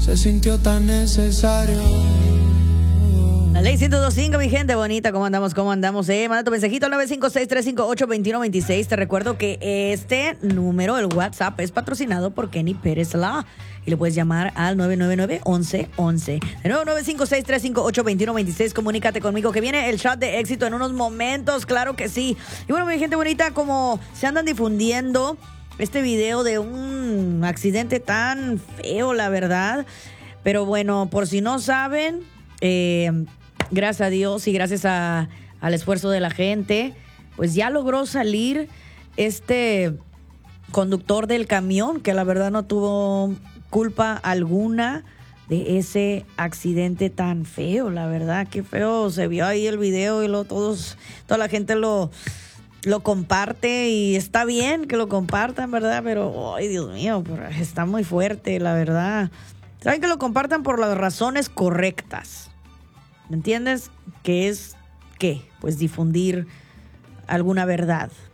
se sintió tan necesario. La ley 102.5, mi gente bonita, ¿cómo andamos? Manda tu mensajito al 956-358-2126. Te recuerdo que este número, el WhatsApp, es patrocinado por Kenny Pérez Law. Y le puedes llamar al 999-1111. De nuevo, 956-358-2126. Comunícate conmigo, que viene el shot de éxito en unos momentos, claro que sí. Y bueno, mi gente bonita, como se andan difundiendo este video de un accidente tan feo, la verdad. Pero bueno, por si no saben, gracias a Dios y gracias al esfuerzo de la gente, pues ya logró salir este conductor del camión, que la verdad no tuvo culpa alguna de ese accidente tan feo. La verdad, qué feo se vio ahí el video y toda la gente lo comparte, y está bien que lo compartan, ¿verdad? Pero, ay, Dios mío, está muy fuerte, la verdad. Saben que lo compartan por las razones correctas. ¿Me entiendes? Que es, ¿qué? Pues difundir alguna verdad.